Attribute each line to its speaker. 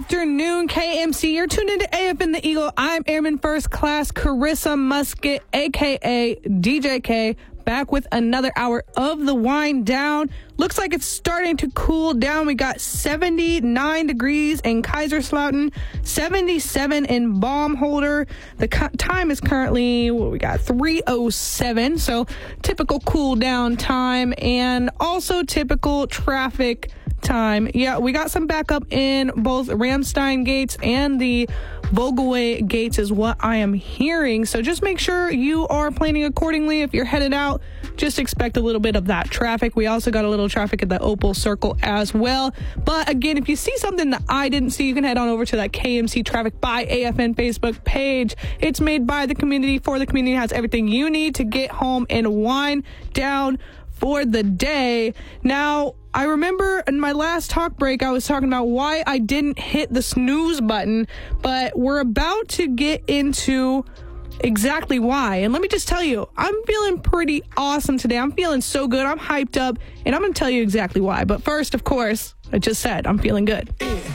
Speaker 1: afternoon, KMC. You're tuned into AFN The Eagle. I'm Airman First Class Carissa Musket, a.k.a. DJK, back with another hour of the wind down. Looks like it's starting to cool down. We got 79 degrees in Kaiserslautern, 77 in Baumholder. The time is currently, 3:07, so typical cool down time and also typical traffic time. Yeah, we got some backup in both Ramstein gates and the Vogelway gates is what I am hearing. So just make sure you are planning accordingly. If you're headed out, just expect a little bit of that traffic. We also got a little traffic at the Opal Circle as well. But again, if you see something that I didn't see, you can head on over to that KMC Traffic by AFN Facebook page. It's made by the community for the community. It has everything you need to get home and wind down for the day. Now, I remember in my last talk break, I was talking about why I didn't hit the snooze button, but we're about to get into exactly why. And let me just tell you, I'm feeling pretty awesome today. I'm feeling so good. I'm hyped up, and I'm going to tell you exactly why. But first, of course, I just said I'm feeling good.